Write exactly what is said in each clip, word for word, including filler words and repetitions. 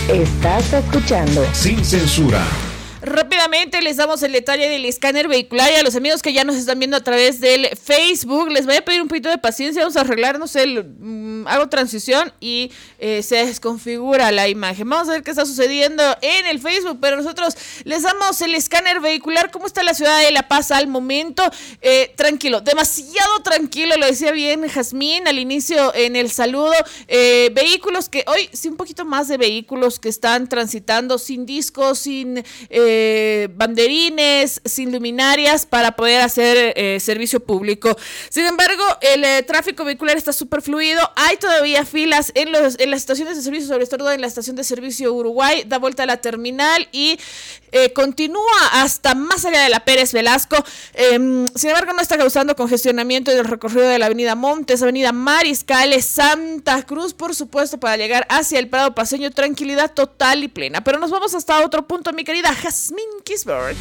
Estás escuchando Sin Censura. Rápidamente les damos el detalle del escáner vehicular y a los amigos que ya nos están viendo a través del Facebook les voy a pedir un poquito de paciencia. Vamos a arreglarnos el mmm, hago transición y eh, se desconfigura la imagen. Vamos a ver qué está sucediendo en el Facebook, pero nosotros les damos el escáner vehicular. ¿Cómo está la ciudad de La Paz al momento? Eh, tranquilo, demasiado tranquilo, lo decía bien Jazmín al inicio en el saludo. Eh, vehículos que hoy sí, un poquito más de vehículos que están transitando sin discos, sin eh, Eh, banderines, sin luminarias para poder hacer eh, servicio público. Sin embargo, el eh, tráfico vehicular está súper fluido. Hay todavía filas en, los, en las estaciones de servicio, sobre todo en la estación de servicio Uruguay, da vuelta a la terminal y eh, continúa hasta más allá de la Pérez Velasco. Eh, sin embargo, no está causando congestionamiento en el recorrido de la avenida Montes, avenida Mariscales, Santa Cruz, por supuesto, para llegar hacia el Prado Paceño, tranquilidad total y plena. Pero nos vamos hasta otro punto, mi querida Jazmín Kisbert.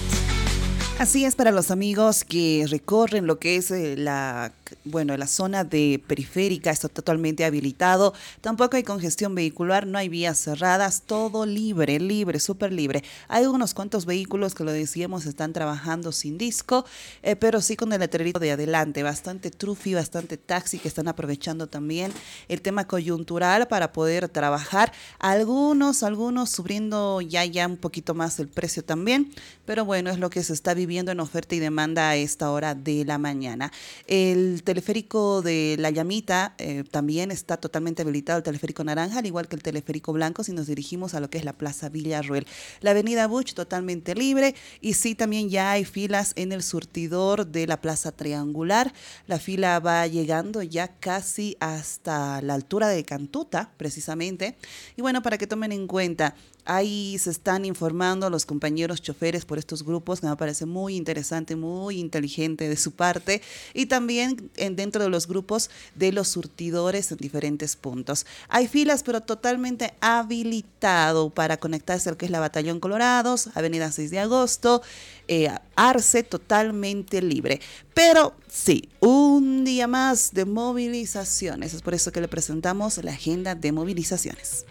Así es, para los amigos que recorren lo que es eh, la, bueno, la zona de periférica, está totalmente habilitado, tampoco hay congestión vehicular, no hay vías cerradas, todo libre, libre, súper libre. Hay unos cuantos vehículos que lo decíamos están trabajando sin disco, eh, pero sí con el letrerito de adelante, bastante trufi, bastante taxi que están aprovechando también el tema coyuntural para poder trabajar. Algunos, algunos subiendo ya, ya un poquito más el precio también, pero bueno, es lo que se está viviendo en oferta y demanda a esta hora de la mañana. El teleférico de La Llamita eh, también está totalmente habilitado, el teleférico naranja, al igual que el teleférico blanco, si nos dirigimos a lo que es la Plaza Villarroel. La avenida Buch totalmente libre y sí, también ya hay filas en el surtidor de la Plaza Triangular. La fila va llegando ya casi hasta la altura de Cantuta, precisamente. Y bueno, para que tomen en cuenta, ahí se están informando los compañeros choferes por estos grupos, que me parece muy interesante, muy inteligente de su parte, y también en, dentro de los grupos de los surtidores en diferentes puntos. Hay filas, pero totalmente habilitado para conectarse al que es la Batallón Colorados, Avenida seis de agosto, eh, Arce, totalmente libre. Pero sí, un día más de movilizaciones, es por eso que le presentamos la agenda de movilizaciones.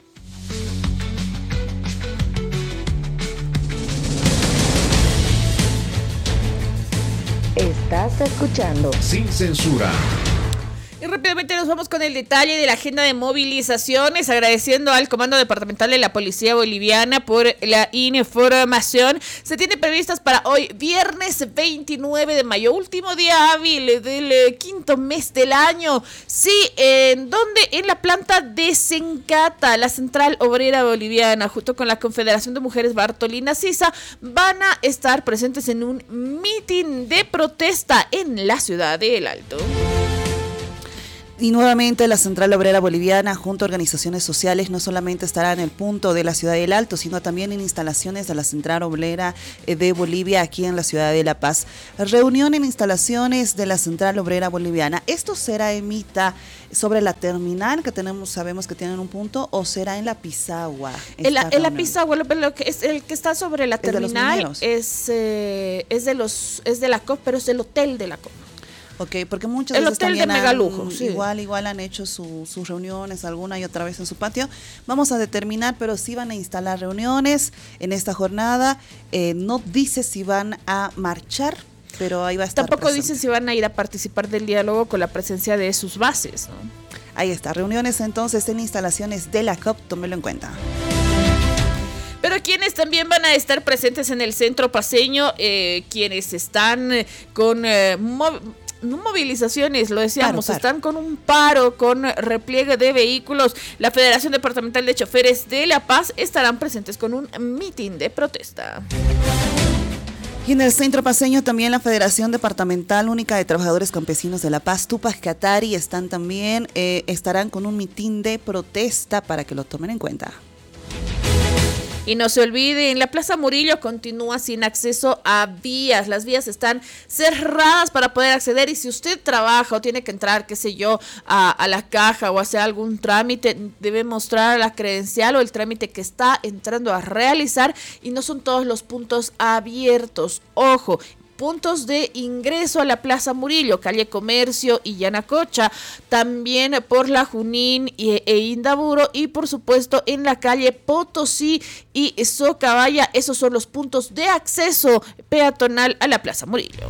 Estás escuchando Sin Censura. Y rápidamente nos vamos con el detalle de la agenda de movilizaciones, agradeciendo al Comando Departamental de la Policía Boliviana por la información. Se tiene previstas para hoy, viernes veintinueve de mayo, último día hábil del eh, quinto mes del año. Sí, ¿en dónde? En la planta de Sencata, la Central Obrera Boliviana, junto con la Confederación de Mujeres Bartolina Sisa, van a estar presentes en un mitin de protesta en la ciudad de El Alto. Y nuevamente la Central Obrera Boliviana junto a organizaciones sociales no solamente estará en el punto de la ciudad del Alto, sino también en instalaciones de la Central Obrera de Bolivia aquí en la ciudad de La Paz. Reunión en instalaciones de la Central Obrera Boliviana. ¿Esto será en Mita sobre la terminal que tenemos, sabemos que tienen un punto, o será en la Pisagua? En la, en la Pisagua, lo, lo que es el que está sobre la terminal es es, eh, es de los es de la C O P, pero es el hotel de la C O P. Ok, porque muchas el veces hotel también de Megalujo, han, sí. igual, igual han hecho su, sus reuniones alguna y otra vez en su patio. Vamos a determinar, pero sí van a instalar reuniones en esta jornada. Eh, no dice si van a marchar, pero ahí va a estar Tampoco presente. dicen si van a ir a participar del diálogo con la presencia de sus bases, ¿no? Ahí está, reuniones entonces en instalaciones de la C O P, tómelo en cuenta. Pero quienes también van a estar presentes en el centro paceño, eh, quienes están con eh, mov- no movilizaciones, lo decíamos, Paro, paro. están con un paro, con repliegue de vehículos. La Federación Departamental de Choferes de La Paz estarán presentes con un mitin de protesta. Y en el centro paceño también la Federación Departamental Única de Trabajadores Campesinos de La Paz, Tupac Katari, están también, eh, estarán con un mitin de protesta para que lo tomen en cuenta. Y no se olviden, la Plaza Murillo continúa sin acceso a vías. Las vías están cerradas para poder acceder, y si usted trabaja o tiene que entrar, qué sé yo, a, a la caja o hacer algún trámite, debe mostrar la credencial o el trámite que está entrando a realizar, y no son todos los puntos abiertos. Ojo, puntos de ingreso a la Plaza Murillo, calle Comercio y Yanacocha, también por la Junín e, e Indaburo y por supuesto en la calle Potosí y Socabaya. Esos son los puntos de acceso peatonal a la Plaza Murillo.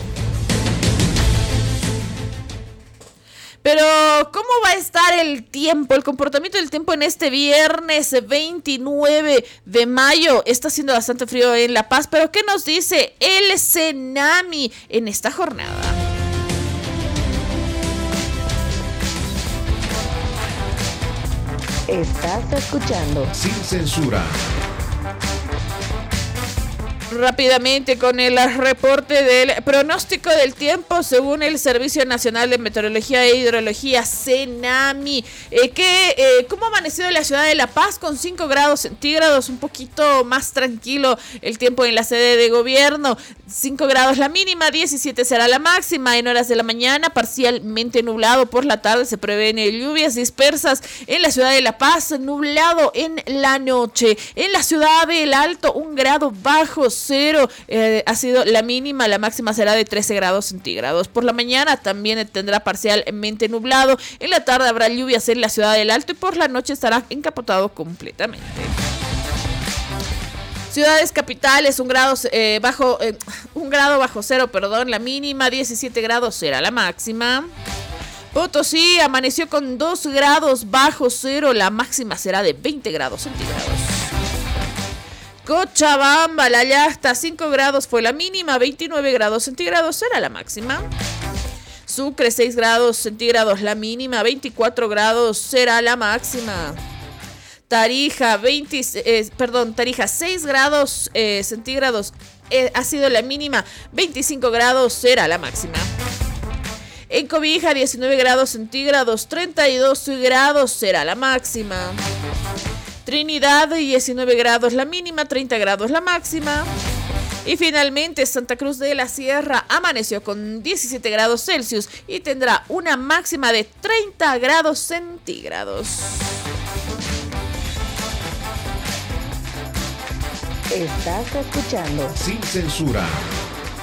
Pero, ¿cómo va a estar el tiempo, el comportamiento del tiempo en este viernes veintinueve de mayo? Está haciendo bastante frío en La Paz, pero ¿qué nos dice el Cenami en esta jornada? Estás escuchando Sin censura. Rápidamente con el reporte del pronóstico del tiempo según el Servicio Nacional de Meteorología e Hidrología, Cenami. Eh, que, eh, ¿Cómo ha amanecido la ciudad de La Paz? Con cinco grados centígrados, un poquito más tranquilo el tiempo en la sede de gobierno. cinco grados la mínima, diecisiete será la máxima. En horas de la mañana, parcialmente nublado. Por la tarde se prevén lluvias dispersas en la ciudad de La Paz, nublado en la noche. En la ciudad del Alto, un grado bajo cero eh, ha sido la mínima, la máxima será de trece grados centígrados. Por la mañana también tendrá parcialmente nublado, en la tarde habrá lluvias en la ciudad del Alto y por la noche estará encapotado completamente. Ciudades capitales, un grado eh, bajo eh, un grado bajo cero, perdón, la mínima, diecisiete grados será la máxima. Potosí amaneció con dos grados bajo cero, la máxima será de veinte grados centígrados. Cochabamba, La Llasta, cinco grados fue la mínima, veintinueve grados centígrados será la máxima. Sucre, seis grados centígrados la mínima, veinticuatro grados será la máxima. Tarija, veinte, eh, perdón, Tarija, seis grados eh, centígrados eh, ha sido la mínima, veinticinco grados será la máxima. En Cobija, diecinueve grados centígrados, treinta y dos grados será la máxima. Trinidad, diecinueve grados la mínima, treinta grados la máxima. Y finalmente Santa Cruz de la Sierra amaneció con diecisiete grados Celsius y tendrá una máxima de treinta grados centígrados. Estás escuchando Sin censura.